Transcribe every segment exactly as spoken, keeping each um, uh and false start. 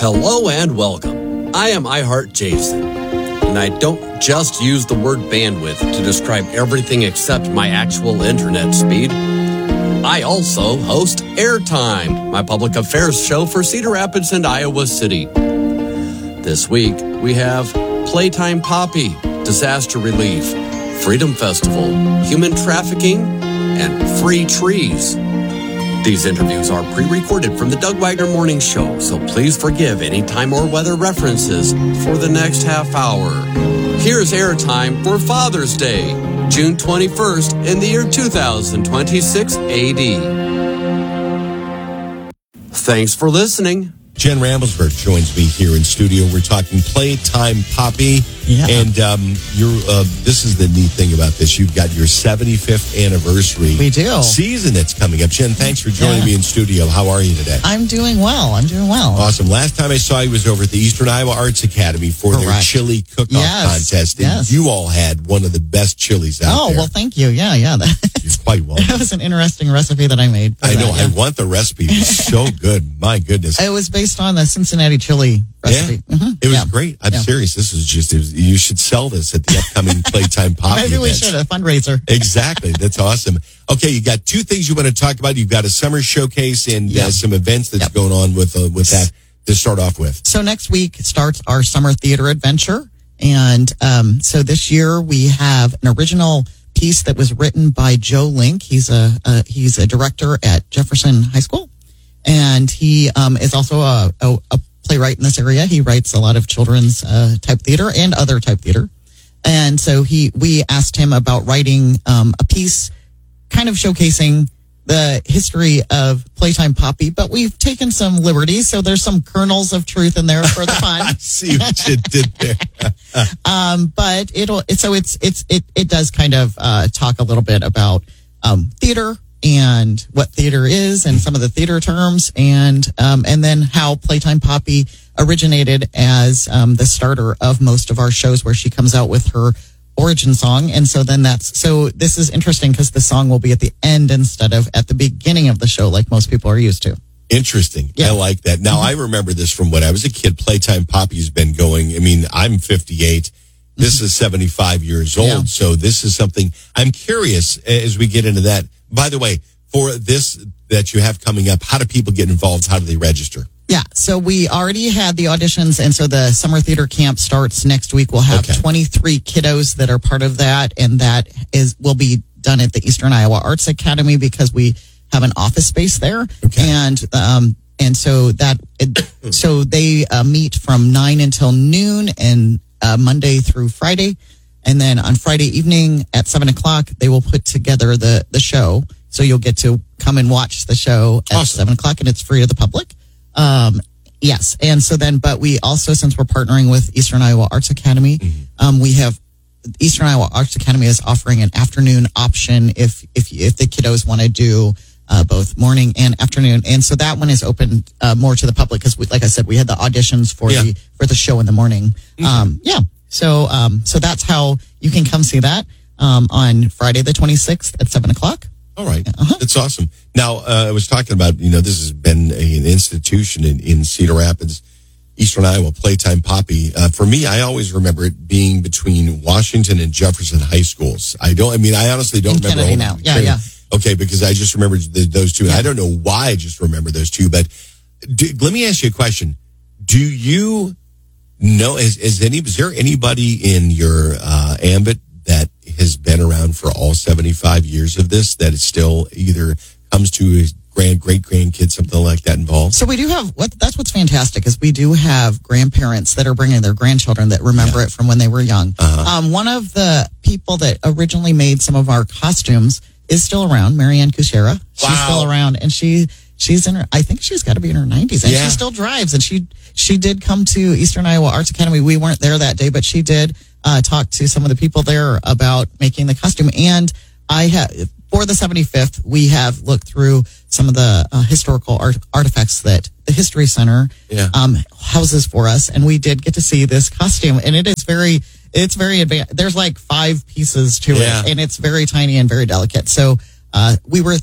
Hello and welcome. I am iHeart Jason, and I don't just use the word bandwidth to describe everything except my actual internet speed. I also host Airtime, my public affairs show for Cedar Rapids and Iowa City. This week, we have Playtime Poppy, Disaster Relief, Freedom Festival, Human Trafficking, and Free Trees. These interviews are pre-recorded from the Doug Wagner Morning Show, so please forgive any time or weather references for the next half hour. Here's Airtime for Father's Day, June twenty-first in the year two thousand twenty-six A D. Thanks for listening. Jen Ramblesberg joins me here in studio. We're talking Playtime Poppy. Yeah. And um, you're, uh, this is the neat thing about this. You've got your seventy-fifth anniversary We do. season that's coming up. Jen, thanks for joining Yeah. me in studio. How are you today? I'm doing well. I'm doing well. Awesome. Last time I saw you was over at the Eastern Iowa Arts Academy for their Correct. chili cook-off Yes. contest. And Yes. you all had one of the best chilies out Oh, there. well, thank you. Yeah, yeah. That, You're quite welcome. that was an interesting recipe that I made. for I know. that, yeah. I want the recipe. It's so good. My goodness. It was based on the Cincinnati chili recipe. Yeah, Mhm. it was Yeah. great. I'm Yeah. serious. This is just, it was, you should sell this at the upcoming Playtime Poppy Maybe we events. should, a fundraiser. Exactly. That's awesome. Okay, you got two things you want to talk about. You've got a summer showcase and uh, Yep. some events that's Yep. going on with uh, with that to start off with. So next week starts our summer theater adventure. And um, so this year we have an original piece that was written by Joe Link. He's a, a he's a director at Jefferson High School. And he um, is also a, a, a playwright in this area. He writes a lot of children's uh, type theater and other type theater. And so he, we asked him about writing um, a piece kind of showcasing the history of Playtime Poppy, but we've taken some liberties. So there's some kernels of truth in there for the fun. I see what you did there. um, but it'll, it, so it's, it's, it, it does kind of uh, talk a little bit about um, theater and what theater is and some of the theater terms and, um, and then how Playtime Poppy originated as um, the starter of most of our shows where she comes out with her origin song. And so then that's, so this is interesting because the song will be at the end instead of at the beginning of the show like most people are used to. Interesting. Yeah. I like that. Now, I remember this from when I was a kid. Playtime Poppy's been going. I mean, I'm fifty-eight. This is seventy-five years old. Yeah. So this is something I'm curious as we get into that. By the way, for this that you have coming up, how do people get involved? How do they register? Yeah, so we already had the auditions, and so the summer theater camp starts next week. We'll have Okay. twenty-three kiddos that are part of that, and that is will be done at the Eastern Iowa Arts Academy because we have an office space there, Okay. and um and so that it, so they uh, meet from nine until noon, and uh, Monday through Friday, and then on Friday evening at seven o'clock they will put together the the show. So you'll get to come and watch the show at Awesome. seven o'clock, and it's free to the public. Um, yes. And so then, but we also, since we're partnering with Eastern Iowa Arts Academy, Mm-hmm. um, we have Eastern Iowa Arts Academy is offering an afternoon option if, if, if the kiddos want to do, uh, both morning and afternoon. And so that one is open, uh, more to the public because we, like I said, we had the auditions for Yeah. the, for the show in the morning. Mm-hmm. Um, yeah. So, um, so that's how you can come see that, um, on Friday the twenty-sixth at seven o'clock. All right. Uh-huh. That's awesome. Now, uh, I was talking about, you know, this has been a, an institution in, in Cedar Rapids, Eastern Iowa, Playtime Poppy. Uh, for me, I always remember it being between Washington and Jefferson high schools. I don't, I mean, I honestly don't In remember. Kennedy all now. the Yeah, training. yeah. Okay, because I just remember the, those two. And I don't know why I just remember those two, but do, let me ask you a question. Do you know, is, is any, is there anybody in your, uh, ambit that has been around for all seventy-five years of this that is still either comes to his grand, great grandkids, something like that involved? So we do have what that's what's fantastic is we do have grandparents that are bringing their grandchildren that remember it from when they were young. Uh-huh. Um, one of the people that originally made some of our costumes is still around, Marianne Kuchera. She's Wow. still around, and she she's in her. I think she's got to be in her nineties, and Yeah. she still drives. And she she did come to Eastern Iowa Arts Academy. We weren't there that day, but she did uh, talk to some of the people there about making the costume. And I have for the seventy-fifth, we have looked through some of the uh, historical art, artifacts that the History Center Yeah. um, houses for us, and we did get to see this costume, and it is very, it's very advanced. There's like five pieces to Yeah. it, and it's very tiny and very delicate. So uh, we were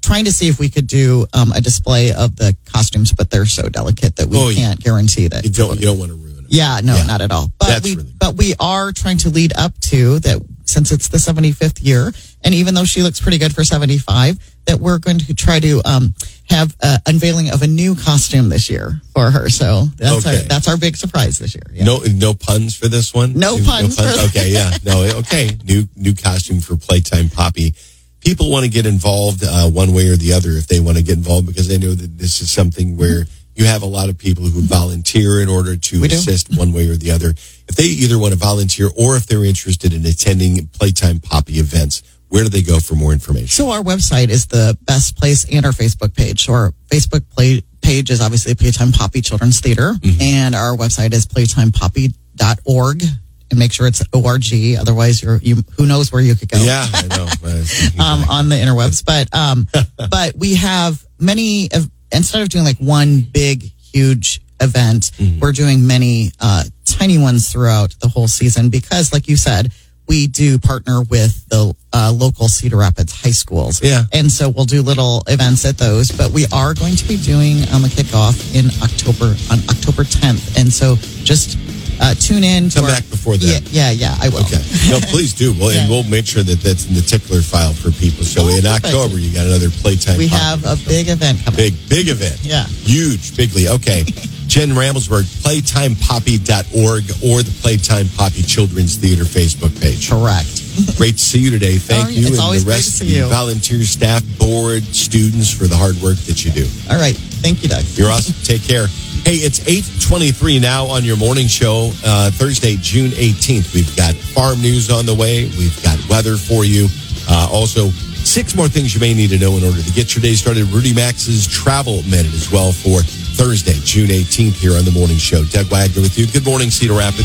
trying to see if we could do um, a display of the costumes, but they're so delicate that we Oh, yeah. can't guarantee that. You don't, you don't want to ruin it. Yeah, no, Yeah. not at all. But That's we, really but we are trying to lead up to that, since it's the seventy-fifth year, and even though she looks pretty good for seventy-five, that we're going to try to um, have uh, unveiling of a new costume this year for her. So that's Okay. our that's our big surprise this year. Yeah. No, no puns for this one. No puns for this. Okay, yeah, no, okay. New, new costume for Playtime Poppy. People want to get involved uh, one way or the other if they want to get involved, because they know that this is something where you have a lot of people who volunteer in order to We do. assist one way or the other. If they either want to volunteer or if they're interested in attending Playtime Poppy events, where do they go for more information? So our website is the best place, and our Facebook page. So our Facebook play, page is obviously Playtime Poppy Children's Theater, Mm-hmm. and our website is playtime poppy dot org. And make sure it's O R G. Otherwise, you're you. Who knows where you could go? Yeah, I know. Uh, um, on the interwebs. But um, but we have many of, instead of doing like one big, huge event, Mm-hmm. we're doing many uh, tiny ones throughout the whole season because, like you said, we do partner with the uh, local Cedar Rapids high schools. Yeah. And so we'll do little events at those, but we are going to be doing um, a kickoff in October, on October tenth. And so just uh, tune in. Come to our, back before then. Yeah, yeah, yeah, I will. Okay. No, please do. Well, Yeah. and we'll make sure that that's in the tickler file for people. So Oh, in perfect. October, you got another Playtime We Poppy. have a big event coming. Big, big event. Yeah. Huge, bigly. Okay. Jen Ramblesberg, playtime poppy dot org or the Playtime Poppy Children's Theater Facebook page. Correct. Great to see you today. Thank Oh, you. it's and always the great rest to of see the you. volunteer staff, board, students for the hard work that you do. All right. Thank you, Doug. You're awesome. Take care. Hey, it's eight twenty-three now on your morning show, uh, Thursday, June eighteenth. We've got farm news on the way. We've got weather for you. Uh, also, six more things you may need to know in order to get your day started. Rudy Max's Travel Minute as well for Thursday, June eighteenth here on the morning show. Doug Wagner with you. Good morning, Cedar Rapids.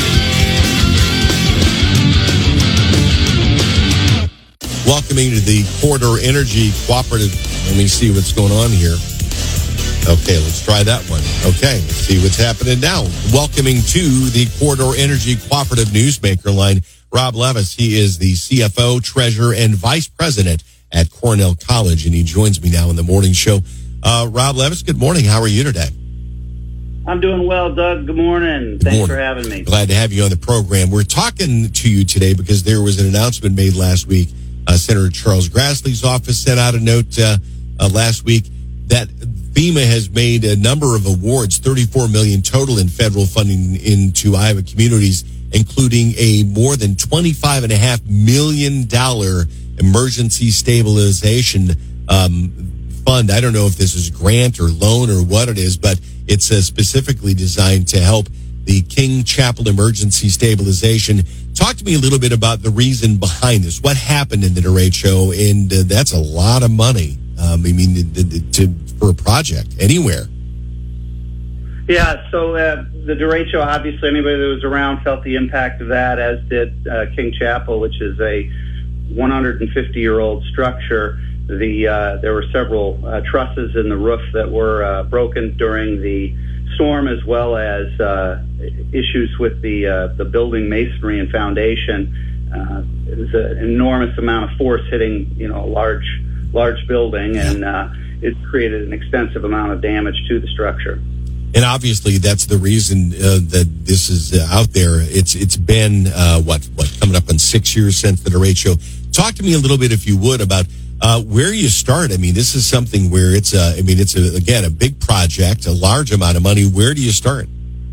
Welcoming to the Corridor Energy Cooperative. Let me see what's going on here. Okay, let's try that one. Okay, let's see what's happening now. Welcoming to the Corridor Energy Cooperative Newsmaker line, Rob Levis. He is the C F O, Treasurer, and Vice President at Cornell College, and he joins me now in the morning show. Uh, Rob Levis, good morning. How are you today? I'm doing well, Doug. Good morning. Good Thanks morning. for having me. Glad to have you on the program. We're talking to you today because there was an announcement made last week. Uh, Senator Charles Grassley's office sent out a note uh, uh, last week that FEMA has made a number of awards, thirty-four million dollars total in federal funding into Iowa communities, including a more than twenty-five point five million dollars emergency stabilization um, fund. I don't know if this is grant or loan or what it is, but it's uh, specifically designed to help the King Chapel Emergency Stabilization. Talk to me a little bit about the reason behind this. What happened in the derecho? And uh, that's a lot of money. Um, I mean, to, to, to, for a project anywhere. Yeah, so uh, the derecho, obviously, anybody that was around felt the impact of that, as did uh, King Chapel, which is a one hundred fifty-year-old structure. The uh, there were several uh, trusses in the roof that were uh, broken during the storm, as well as uh, issues with the uh, the building masonry and foundation. Uh, it was an enormous amount of force hitting, you know, a large large building, and uh, it created an extensive amount of damage to the structure. And obviously, that's the reason uh, that this is uh, out there. It's it's been uh, what what coming up on six years since the derecho. Talk to me a little bit, if you would, about uh, where you start. I mean, this is something where it's a, I mean, it's a, again a big project, a large amount of money. Where do you start?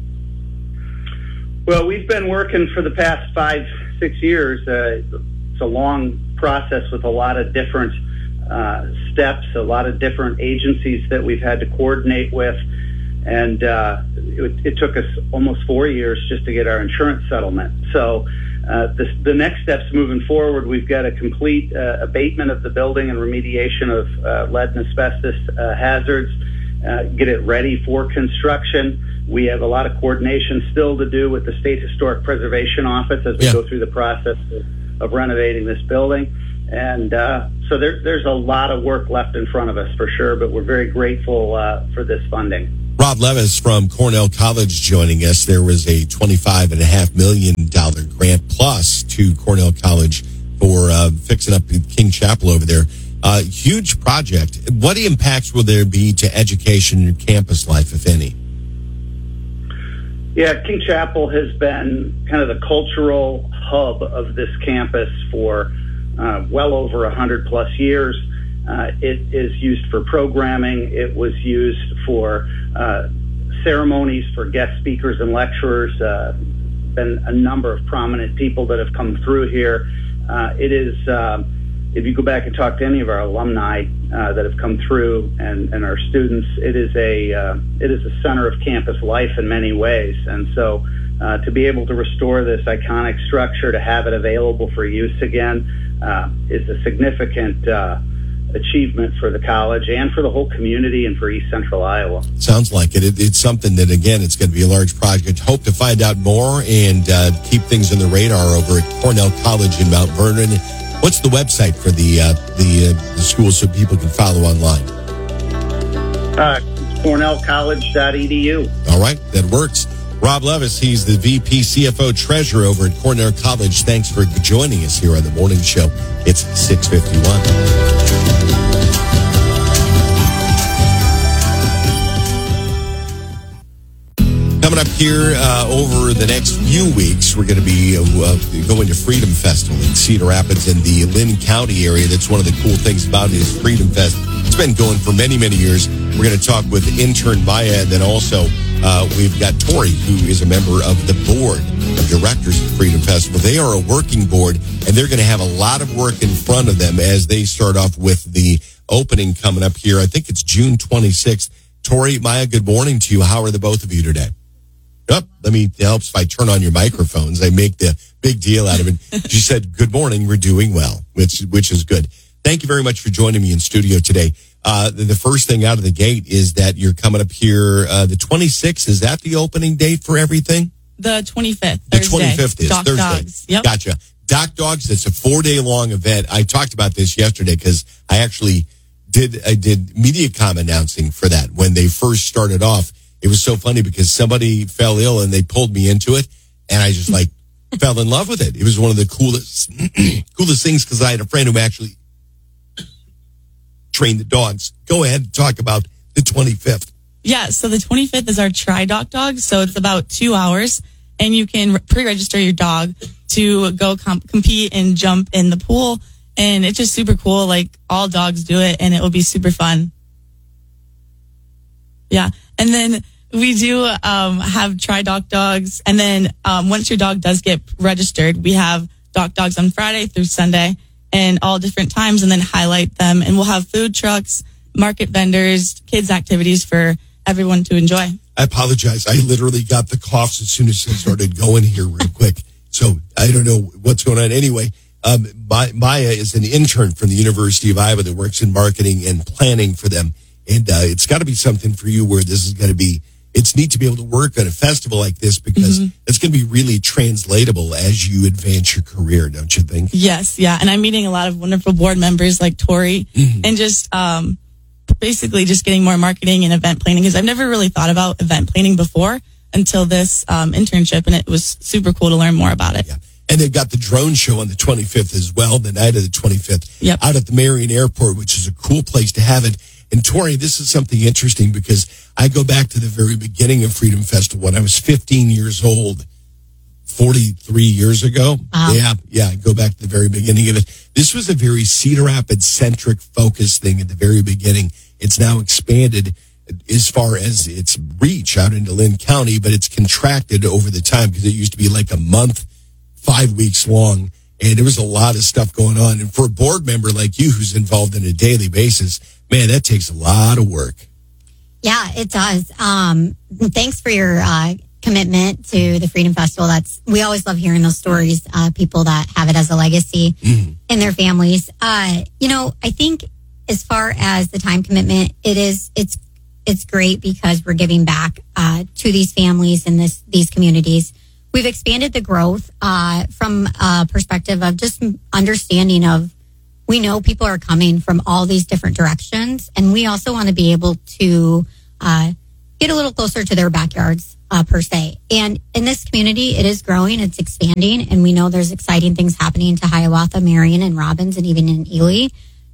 Well, we've been working for the past five six years. Uh, it's a long process with a lot of different uh, steps, a lot of different agencies that we've had to coordinate with. And uh, it, it took us almost four years just to get our insurance settlement. So uh, the, the next steps moving forward, we've got a complete uh, abatement of the building and remediation of uh, lead and asbestos uh, hazards, uh, get it ready for construction. We have a lot of coordination still to do with the State Historic Preservation Office as we Yeah. go through the process of, of renovating this building. And uh, so there, there's a lot of work left in front of us for sure, but we're very grateful uh, for this funding. Rob Levis from Cornell College joining us. There was a twenty-five and a half million dollar grant plus to Cornell College for uh, fixing up King Chapel over there. Uh, huge project. What impacts will there be to education and campus life, if any? Yeah, King Chapel has been kind of the cultural hub of this campus for uh, well over one hundred plus years. Uh, it is used for programming. It was used for uh, ceremonies for guest speakers and lecturers. Uh, been a number of prominent people that have come through here. Uh, it is, uh, if you go back and talk to any of our alumni uh, that have come through and, and our students, it is a uh, it is a center of campus life in many ways. And so uh, to be able to restore this iconic structure, to have it available for use again, uh, is a significant uh, achievement for the college and for the whole community and for East Central Iowa. Sounds like it. it it's something that, again, it's going to be a large project. Hope to find out more and uh, keep things on the radar over at Cornell College in Mount Vernon. What's the website for the uh, the, uh, the school so people can follow online? Uh, cornell college dot e d u. All right, that works. Rob Levis, he's the V P C F O Treasurer over at Cornell College. Thanks for joining us here on the morning show. It's six fifty-one. Coming up here uh, over the next few weeks, we're going to be uh, going to Freedom Festival in Cedar Rapids in the Lynn County area. That's one of the cool things about it is Freedom Fest. It's been going for many, many years. We're going to talk with intern Maya, and then also uh, we've got Tori, who is a member of the board of directors of Freedom Festival. They are a working board, and they're going to have a lot of work in front of them as they start off with the opening coming up here. I think it's June twenty-sixth. Tori, Maya, good morning to you. How are the both of you today? Oh, let me, it helps if I turn on your microphones. I make the big deal out of it. She said, good morning, we're doing well, which which is good. Thank you very much for joining me in studio today. Uh, the, the first thing out of the gate is that you're coming up here uh, the twenty-sixth. Is that the opening date for everything? The twenty-fifth, The Thursday. twenty-fifth is Doc Thursday. Dogs. Yep. Gotcha. Doc Dogs, it's a four-day-long event. I talked about this yesterday because I actually did I did MediaCom announcing for that when they first started off. It was so funny because somebody fell ill and they pulled me into it, and I just like fell in love with it. It was one of the coolest coolest things because I had a friend who actually trained the dogs. Go ahead and talk about the twenty-fifth. Yeah, so the twenty-fifth is our Try Doc Dogs, so it's about two hours, and you can pre-register your dog to go comp- compete and jump in the pool, and it's just super cool. Like, all dogs do it, and it will be super fun. Yeah. And then we do um, have Try Doc Dogs. And then um, once your dog does get registered, we have Doc Dogs on Friday through Sunday and all different times, and then highlight them. And we'll have food trucks, market vendors, kids activities for everyone to enjoy. I apologize. I literally got the coughs as soon as I started going here real quick. So I don't know what's going on. Anyway, um, Maya is an intern from the University of Iowa that works in marketing and planning for them. And uh, it's got to be something for you where this is going to be, it's neat to be able to work at a festival like this because mm-hmm. it's going to be really translatable as you advance your career, don't you think? Yes, yeah. And I'm meeting a lot of wonderful board members like Tori mm-hmm. and just um, basically just getting more marketing and event planning because I've never really thought about event planning before until this um, internship, and it was super cool to learn more about it. Yeah. And they've got the drone show on the twenty-fifth as well, the night of the twenty-fifth, yep. out at the Marion Airport, which is a cool place to have it. And Tori, this is something interesting because I go back to the very beginning of Freedom Festival when I was fifteen years old, forty-three years ago. Wow. Yeah, yeah, I go back to the very beginning of it. This was a very Cedar Rapids-centric focus thing at the very beginning. It's now expanded as far as its reach out into Lynn County, but it's contracted over the time because it used to be like a month, five weeks long. And there was a lot of stuff going on. And for a board member like you who's involved on a daily basis, man, that takes a lot of work. Yeah, it does. Um, thanks for your uh, commitment to the Freedom Festival. That's we always love hearing those stories, uh, people that have it as a legacy mm-hmm. in their families. Uh, you know, I think as far as the time commitment, it is it's it's great because we're giving back uh, to these families and this these communities. We've expanded the growth uh, from a perspective of just understanding of, we know people are coming from all these different directions, and we also want to be able to uh, get a little closer to their backyards, uh, per se. And in this community, it is growing, it's expanding, and we know there's exciting things happening to Hiawatha, Marion, and Robbins, and even in Ely.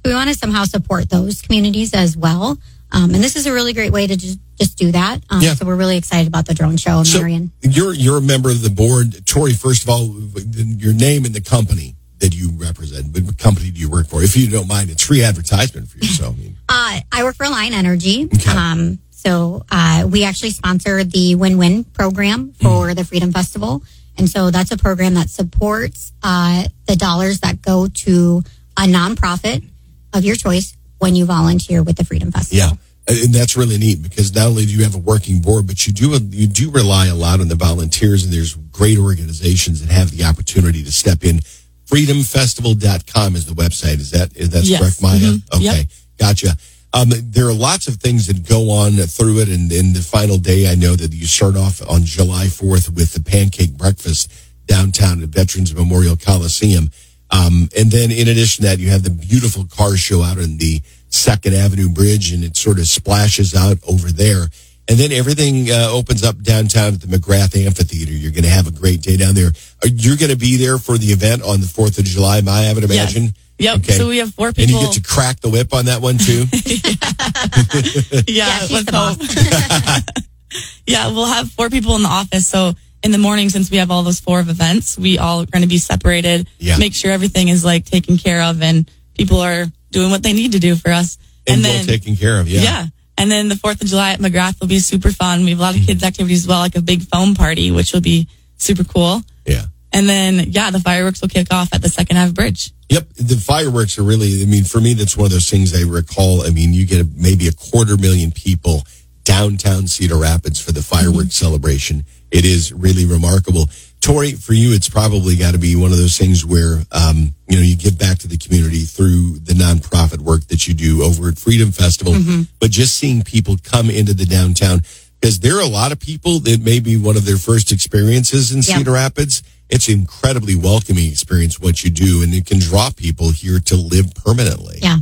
we want to somehow support those communities as well. Um, and this is a really great way to just, just do that. Um, Yeah. So we're really excited about the drone show in So Marion. you're you're a member of the board, Tori. First of all, your name and the company that you represent. What company do you work for? If you don't mind, it's free advertisement for you. So I mean, Uh, I work for Lion Energy. Okay. Um, so uh, we actually sponsor the Win-Win program for Mm. the Freedom Festival. And so that's a program that supports uh, the dollars that go to a nonprofit of your choice when you volunteer with the Freedom Festival. yeah. And that's really neat because not only do you have a working board, but you do you do rely a lot on the volunteers, and there's great organizations that have the opportunity to step in. freedom festival dot com is the website. Is that is that Yes. correct, Maya? Mhm. Okay, Yep. gotcha. Um, there are lots of things that go on through it, and in the final day, I know that you start off on July fourth with the pancake breakfast downtown at Veterans Memorial Coliseum. Um, and then in addition to that, you have the beautiful car show out on the Second Avenue Bridge, and it sort of splashes out over there. And then everything uh, opens up downtown at the McGrath Amphitheater. You're going to have a great day down there. Are, you're going to be there for the event on the fourth of July, Maya, I would Yes. imagine? Yep. Okay. So we have four And people. you get to crack the whip on that one, too? yeah, Yeah, she's let's the boss. hope. Yeah, we'll have four people in the office. So in the morning, since we have all those four of events, we all are going to be separated. Yeah. Make sure everything is like taken care of and people are doing what they need to do for us. And, And, well then, taken care of, yeah. yeah. And then the fourth of July at McGrath will be super fun. We have a lot of kids' activities as well, like a big foam party, which will be super cool. Yeah. And then, yeah, the fireworks will kick off at the Second Ave Bridge. Yep, the fireworks are really, I mean, for me, that's one of those things I recall. I mean, you get a, maybe a quarter million people downtown Cedar Rapids for the fireworks celebration. It is really remarkable. Tori, for you, it's probably got to be one of those things where, um, you know, you give back to the community through the nonprofit work that you do over at Freedom Festival, but just seeing people come into the downtown, because there are a lot of people that may be one of their first experiences in Yeah. Cedar Rapids. It's an incredibly welcoming experience what you do, and it can draw people here to live permanently. Yeah.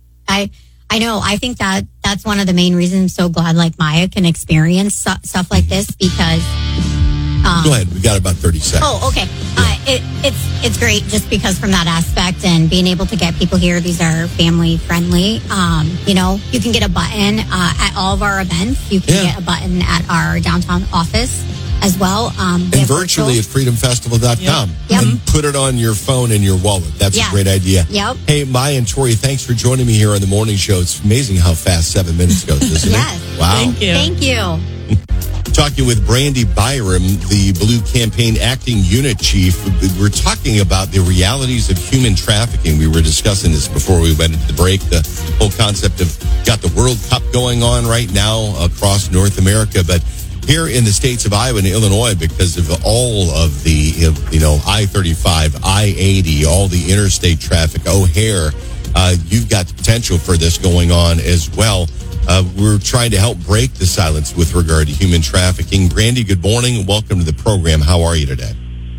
I I know. I think that that's one of the main reasons I'm so glad like Maya can experience su- stuff like this because um, Go ahead. We got about thirty seconds. Oh, okay. Uh, it, it's it's great just because from that aspect and being able to get people here. These are family friendly. Um, you know, you can get a button uh, at all of our events. You can Yeah. get a button at our downtown office as well. Um, we And have virtually at virtual- freedom festival dot com. Yep. And put it on your phone and your wallet. That's Yeah. a great idea. Yep. Hey, Maya and Tori, thanks for joining me here on the morning show. It's amazing how fast seven minutes goes, isn't Yes. it? Wow. Thank you. Thank you. Talking with Brandy Byram, the Blue Campaign Acting Unit Chief. We're talking about the realities of human trafficking. We were discussing this before we went into the break. The whole concept of got the World Cup going on right now across North America, but here in the states of Iowa and Illinois, because of all of the, you know, I thirty-five, I eighty, all the interstate traffic, O'Hare, uh, you've got the potential for this going on as well. Uh, we're trying to help break the silence with regard to human trafficking. Brandy, good morning. Welcome to the program. How are you today?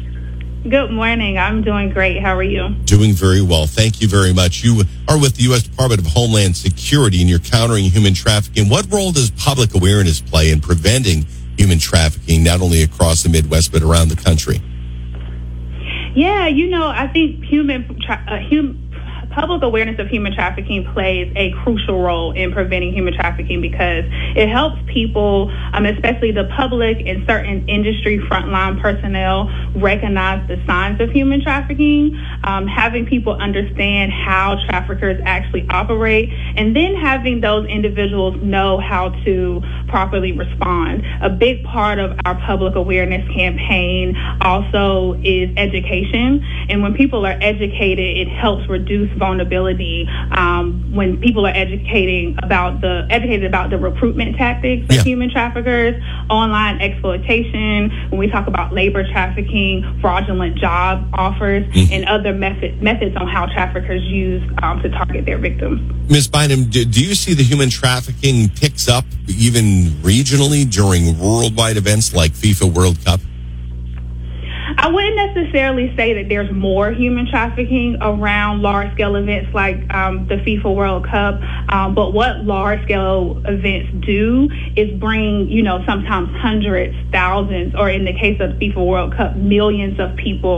Good morning. I'm doing great. How are you? Doing very well. Thank you very much. You are with the U S Department of Homeland Security and you're countering human trafficking. What role does public awareness play in preventing human trafficking, not only across the Midwest, but around the country? Yeah, you know, I think human tra- uh, hum- public awareness of human trafficking plays a crucial role in preventing human trafficking because it helps people, um, especially the public and certain industry frontline personnel, recognize the signs of human trafficking, um, having people understand how traffickers actually operate, and then having those individuals know how to properly respond. A big part of our public awareness campaign also is education, and when people are educated, it helps reduce vulnerability. Um, when people are educating about the educated about the recruitment tactics of Yeah. human traffickers, online exploitation, when we talk about labor trafficking, fraudulent job offers, Mm-hmm. and other method, methods on how traffickers use um, to target their victims. Miz Bynum, do, do you see the human trafficking picks up even regionally during worldwide events like FIFA World Cup? I wouldn't necessarily say that there's more human trafficking around large-scale events like um, the FIFA World Cup, um, but what large-scale events do is bring, you know, sometimes hundreds, thousands, or in the case of the FIFA World Cup, millions of people